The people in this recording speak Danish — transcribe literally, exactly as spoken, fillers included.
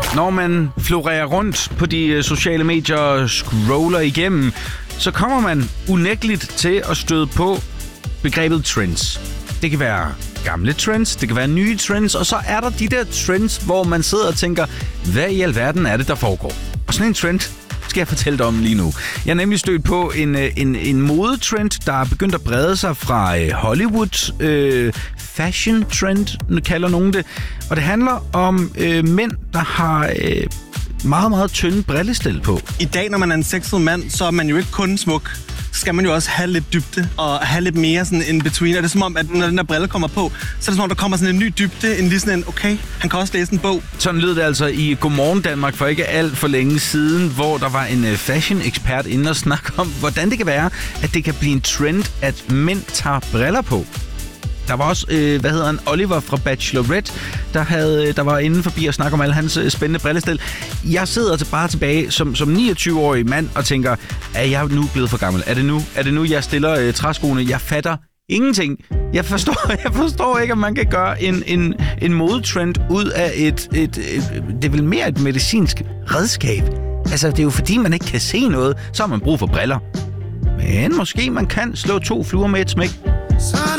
Når man florerer rundt på de sociale medier og scroller igennem, så kommer man unægteligt til at støde på begrebet trends. Det kan være gamle trends, det kan være nye trends, og så er der de der trends, hvor man sidder og tænker, hvad i alverden er det, der foregår? Og sådan en trend skal jeg fortælle dig om lige nu. Jeg har nemlig stødt på en, en, en modetrend, der er begyndt at brede sig fra Hollywood. Øh, fashion trend, kalder nogen det. Og det handler om øh, mænd, der har øh, meget, meget tynde brillestel på. I dag, når man er en sexet mand, så er man jo ikke kun smuk. Så skal man jo også have lidt dybde og have lidt mere sådan in between. Og det er som om, at når den der brille kommer på, så er det som om, der kommer sådan en ny dybde, en lige sådan en, okay, han kan også læse en bog. Sådan lød det altså i Godmorgen Danmark for ikke alt for længe siden, hvor der var en fashion-ekspert inde og snakke om, hvordan det kan være, at det kan blive en trend, at mænd tager briller på. Der var også, øh, hvad hedder han, Oliver fra Bachelorette, der, havde, der var inde forbi og snakke om alle hans spændende brillestel. Jeg sidder bare tilbage som, som niogtyve-årig mand og tænker, er jeg nu blevet for gammel? Er det nu, er det nu jeg stiller øh, træskoene? Jeg fatter ingenting. Jeg forstår, jeg forstår ikke, om man kan gøre en, en, en modetrend ud af et, et, et, et... Det er vel mere et medicinsk redskab. Altså, det er jo fordi, man ikke kan se noget, så har man brug for briller. Men måske man kan slå to fluer med et smæk.